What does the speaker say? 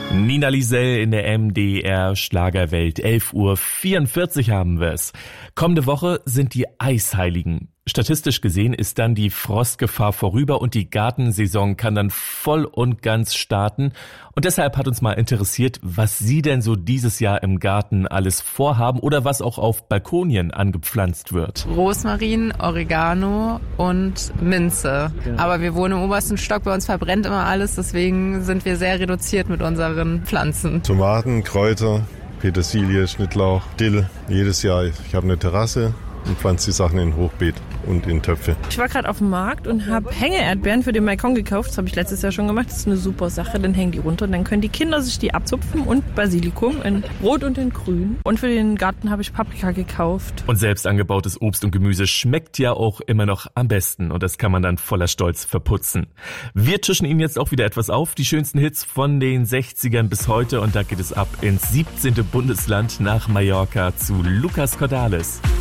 Nina Liesel in der MDR Schlagerwelt. 11:44 Uhr haben wir es. Kommende Woche sind die Eisheiligen. Statistisch gesehen ist dann die Frostgefahr vorüber und die Gartensaison kann dann voll und ganz starten. Und deshalb hat uns mal interessiert, was Sie denn so dieses Jahr im Garten alles vorhaben oder was auch auf Balkonien angepflanzt wird. Rosmarin, Oregano und Minze. Genau. Aber wir wohnen im obersten Stock, bei uns verbrennt immer alles, deswegen sind wir sehr reduziert mit unseren Pflanzen. Tomaten, Kräuter, Petersilie, Schnittlauch, Dill. Jedes Jahr. Ich habe eine Terrasse und pflanze die Sachen in Hochbeet und in Töpfe. Ich war gerade auf dem Markt und habe Hängeerdbeeren für den Balkon gekauft. Das habe ich letztes Jahr schon gemacht. Das ist eine super Sache. Dann hängen die runter und dann können die Kinder sich die abzupfen und Basilikum in Rot und in Grün. Und für den Garten habe ich Paprika gekauft. Und selbst angebautes Obst und Gemüse schmeckt ja auch immer noch am besten. Und das kann man dann voller Stolz verputzen. Wir tischen Ihnen jetzt auch wieder etwas auf. Die schönsten Hits von den 60ern bis heute. Und da geht es ab ins 17. Bundesland nach Mallorca zu Lucas Cordalis.